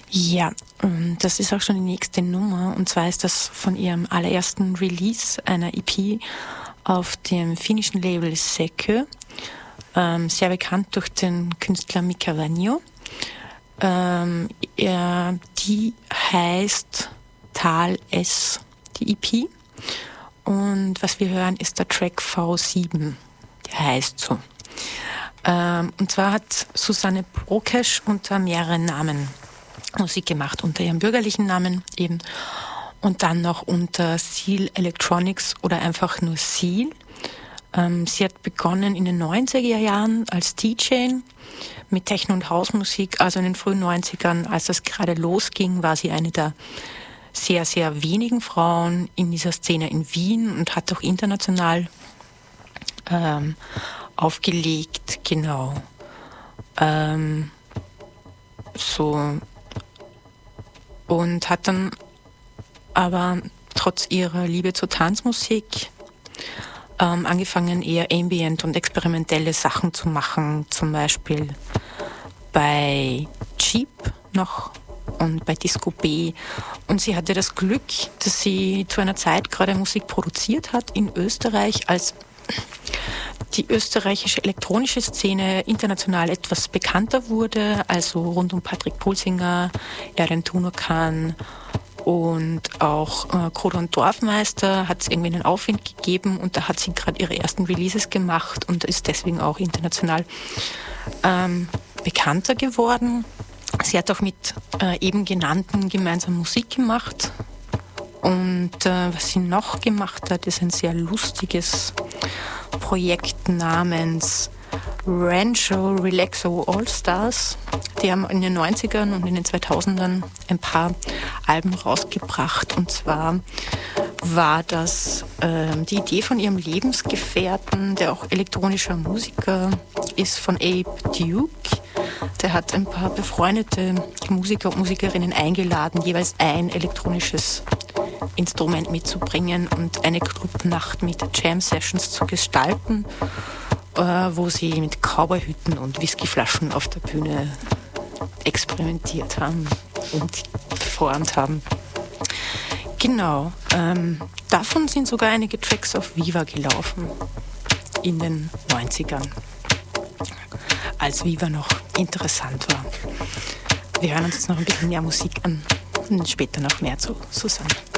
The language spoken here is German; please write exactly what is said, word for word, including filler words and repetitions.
Ja, ähm, das ist auch schon die nächste Nummer. Und zwar ist das von ihrem allerersten Release einer E P auf dem finnischen Label Sekö. Ähm, sehr bekannt durch den Künstler Mika Vainio. Ähm, er, die heißt Tal S, die E P. Und was wir hören, ist der Track V sieben. Der heißt so. Ähm, und zwar hat Susanne Prokesch unter mehreren Namen Musik gemacht, unter ihrem bürgerlichen Namen eben und dann noch unter Seal Electronics oder einfach nur Seal. Ähm, sie hat begonnen in den neunziger Jahren als D J mit Techno- und Hausmusik, also in den frühen neunzigern, als das gerade losging, war sie eine der sehr, sehr wenigen Frauen in dieser Szene in Wien und hat auch international ähm, aufgelegt, genau. Ähm, so und hat dann aber trotz ihrer Liebe zur Tanzmusik ähm, angefangen, eher ambient und experimentelle Sachen zu machen, zum Beispiel bei Cheap noch und bei Disco B. Und sie hatte das Glück, dass sie zu einer Zeit gerade Musik produziert hat in Österreich, als die österreichische elektronische Szene international etwas bekannter wurde, also rund um Patrick Pulsinger, Erdem Tunakan und auch äh, Kodo und Dorfmeister hat es irgendwie einen Aufwind gegeben und da hat sie gerade ihre ersten Releases gemacht und ist deswegen auch international ähm, bekannter geworden. Sie hat auch mit äh, eben genannten gemeinsam Musik gemacht und äh, was sie noch gemacht hat, ist ein sehr lustiges Projekt namens Rancho Relaxo All Stars. Die haben in den neunzigern und in den zweitausendern ein paar Alben rausgebracht. Und zwar war das äh, die Idee von ihrem Lebensgefährten, der auch elektronischer Musiker ist, von Abe Duke. Der hat ein paar befreundete Musiker und Musikerinnen eingeladen, jeweils ein elektronisches Instrument mitzubringen und eine Clubnacht mit Jam-Sessions zu gestalten, äh, wo sie mit Cowboyhüten und Whiskyflaschen auf der Bühne experimentiert haben und performt haben. Genau, ähm, davon sind sogar einige Tracks auf Viva gelaufen in den neunzigern, als Viva noch interessant war. Wir hören uns jetzt noch ein bisschen mehr Musik an und später noch mehr zu Susanne.